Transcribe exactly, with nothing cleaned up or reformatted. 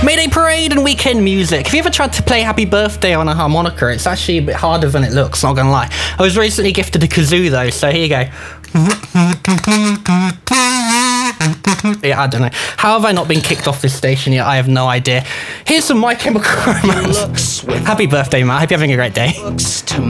Mayday Parade and weekend music. Have you ever tried to play Happy Birthday on a harmonica? It's actually a bit harder than it looks, not gonna lie. I was recently gifted a kazoo though, so here you go. Yeah, I don't know. How have I not been kicked off this station yet? I have no idea. Here's some My Chemical Romance. Happy birthday, Matt. Hope you're having a great day.